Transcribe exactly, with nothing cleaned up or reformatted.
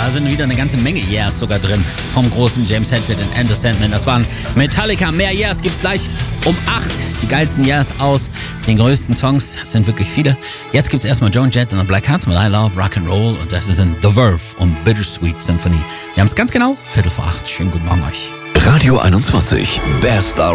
Da sind wieder eine ganze Menge Yeahs sogar drin. Vom großen James Hetfield in Enter Sandman. Das waren Metallica. Mehr Yeahs gibt's gleich um acht. Die geilsten Yeahs aus den größten Songs. Es sind wirklich viele. Jetzt gibt's erstmal Joan Jett und the Black Hearts mit I Love Rock and Roll. Und das ist in The Verve und Bittersweet Symphony. Wir haben es ganz genau. Viertel vor acht. Schönen guten Morgen euch. Radio einundzwanzig. Best